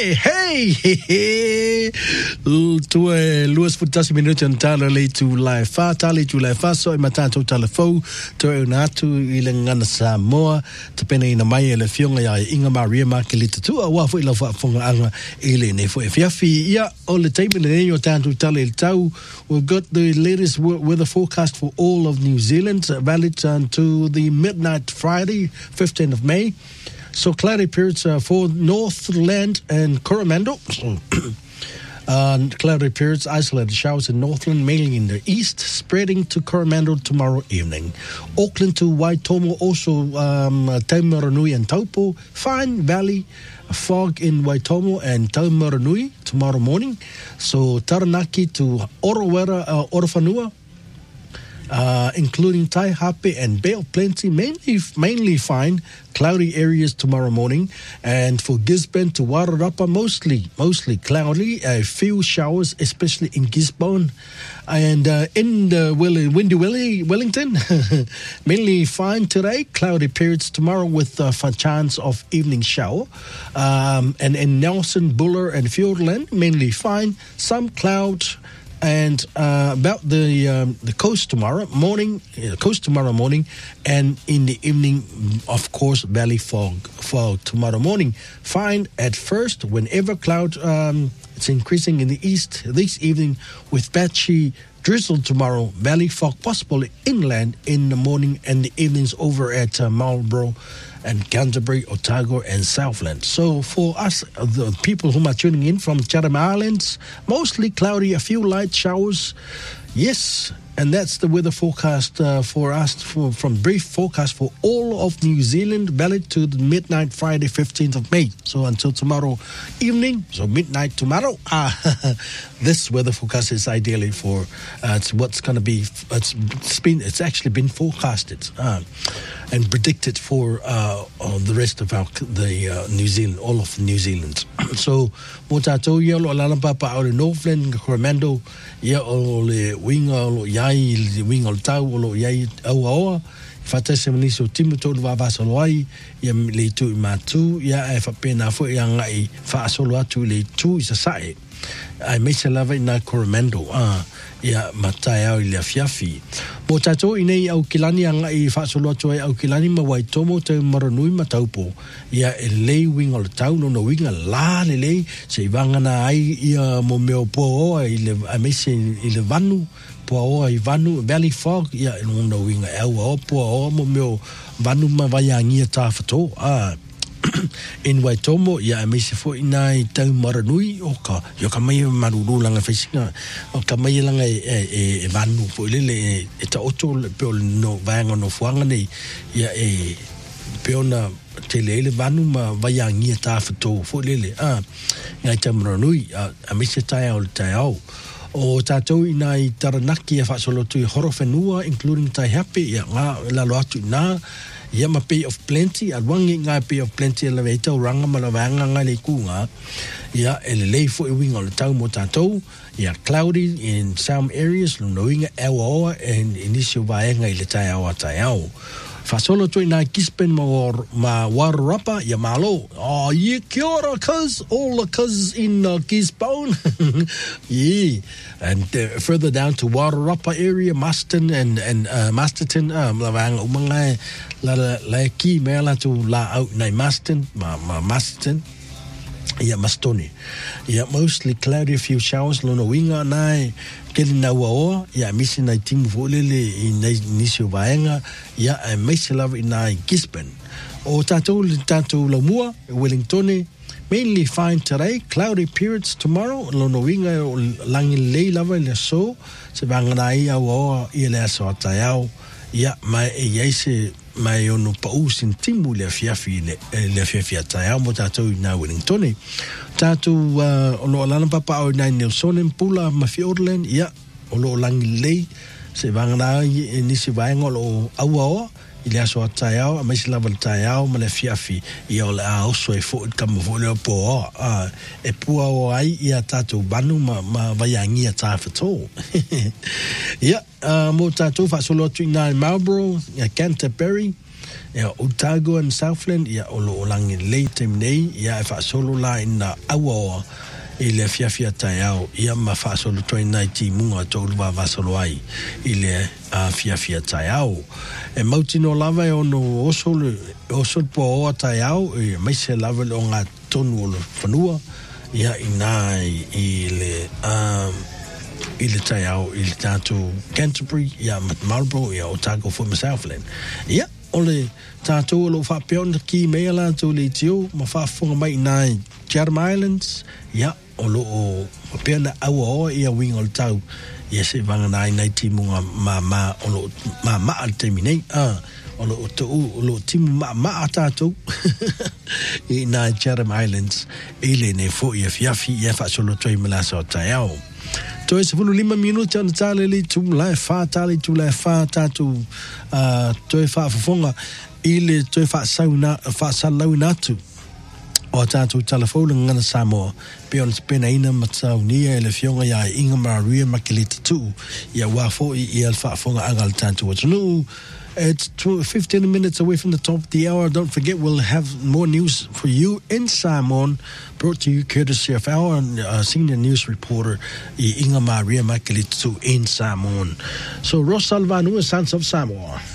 Hey, tue luas futasi minuto tala le tu lai fa tali tu lai fa so matatu telefo to natu ilengana Samoa te pena ina mai ele fionga ya Inga Maria Makilita tu wa fo ila fa fonga anga ile ne fo fiafi ya all the time le yo tantu tali tau. We've got the latest weather forecast for all of New Zealand, valid until the midnight Friday 15th of May. So cloudy periods for Northland and Coromandel. Cloudy periods, isolated showers in Northland, mainly in the east, spreading to Coromandel tomorrow evening. Auckland to Waitomo, also Taumaranui and Taupo. Fine Valley, fog in Waitomo and Taumaranui tomorrow morning. So Taranaki to Orowera, including Taihape and Bay of Plenty, mainly fine, cloudy areas tomorrow morning. And for Gisborne to Wairarapa, mostly cloudy, a few showers, especially in Gisborne. And in the Windy Wellington, mainly fine today, cloudy periods tomorrow with a chance of evening shower. And in Nelson, Buller and Fiordland, mainly fine, some clouds. And about the coast tomorrow morning, and in the evening, of course, valley fog tomorrow morning. Fine at first, whenever cloud it's increasing in the east this evening with patchy drizzle tomorrow. Valley fog possible inland in the morning and the evenings over at Marlborough and Canterbury, Otago, and Southland. So for us, the people who are tuning in from Chatham Islands, mostly cloudy, a few light showers. Yes, and that's the weather forecast for us, from brief forecast for all of New Zealand, valid to the midnight Friday, 15th of May. So until tomorrow evening, so midnight tomorrow, this weather forecast is ideally for what's going to be. It's actually been forecasted and predicted for the rest of New Zealand, all of New Zealand. So, mo tātou ia lo alampapa au le Northland, Coromandel, ia o le winga o lo iai, le winga o le tau o lo iai au aoa, whatese manisi o timu tōru wāwāsalo ai, ia le tu I mātū, ia e whapena fo ia ngai whaasolo atu le tu I sa sae. Ai meise lava I nā Coromandel, ia matai au I le afiafi. Mo tātou I nei au kilani anga I whaasolo atu ai au kilani ma Waitomo te Maranui ma Taupo. Ia e lei winga o le tau, no winga la le lei, se I wangana ai ia mo meo pua oa I le meise I le vanu, pua oa I vanu, valley fog, ia e no winga au oa pua oa mo meo vanu ma vaiangia tāwhato, in Waitomo, ia me se fo ina I tau Maranui o ka mai maruru langa whaisinga o ka mai langa e vanu fo ilele e ta oto pe o no vanga no fuanga nei ia e pe ona te lele vanu ma vaiangia ta whato fo ilele ngai tau Maranui a me se tai au le tai au o tātou ina I Taranaki e whaasolotu I Horowhenua, including Taihape, ia ngā lalo atu nā ia ma Bay of Plenty, a wangi ngā Bay of Plenty la veita o ranga ma la vanga ngā le kūnga, ia e le lei fo I winga o le tau mo tātou, ia cloudy in some areas, no inga ewa oa, and inisio vaenga I le tai awa tai au. Fasolo tu ina Gisborne ma Wairarapa, ia malo. Oh, yeah, kia ora, cuz. All the cuz in Gisborne. Yeah. And further down to Wairarapa area, Masterton and Masterton, la vanga umangai, la ki mea la tu la out nei Masterton, Masterton. Yeah, Mastoni. Yeah, mostly cloudy, a few showers, lono winga nai. Kele na ua ia misi na timu volele I nisio vaenga ia meise lava I nai Gisborne. O tātou la mua, Wellington, mainly fine today, cloudy periods tomorrow, lono winga o langi lei lava le so, se vangana ia ua ia le aso atai au, ia mai e iaise mai ono pau sin timu le fiafi atai au mo tātou I nā Wellington. Tātou o lo alana papa au nai Nelson Pula ma Fiordland, ia o lo langi lei se vangana I nisi vaenga o lo aua I le aso atai au, a maisi lava le tai au ma le fiafi ia o le a oso e fo kama fo leo po e pua o ai ia tātou banu ma vaiangia tāwhato. Ia, mo tātou whaasolo atu I nai Marlborough, ia Canterbury, ia Otago and Southland ia o lo langi lei temnei ia e whaasolo la ina awa i le fiafia tai au ia ma whaasolo toi nai ti munga tōru wa vasolo ai i le fiafia tai au e mautino lava e ono oso po oa tai au e maise lava le o ngā tonu o le whanua ia inai i le tai au i le tātou Canterbury ia Marlborough ia Otago for Southland ia o le tātou o lo whapeona ki mea la tō le tio ma whaafonga mai nai Chatham Islands ia o lo o whapeona aua oa ia winga o le tau ia se vanga nai timunga ma o lo ma al terminei o lo timu ma tātou i nai Chatham Islands i le ne fo ia fiafi ia whaasolo toi malasa o tai au Toi se funu 5 minuti ana tale li tu lai fa tale tu lai fa tatu toi fa fonga ile toi fa sauna tu o tatu telefone ngana Samoa pe on spena ina matsau nia ele fionga ya Inga Maria Makiliti tu ya wa fo I alfa fonga angal tatu watu It's 15 minutes away from the top of the hour. Don't forget, we'll have more news for you in Samoan, brought to you courtesy of our senior news reporter, Inga Maria Makilitsu in Samoan. So, Ross Salvanua, Sons of Samoa.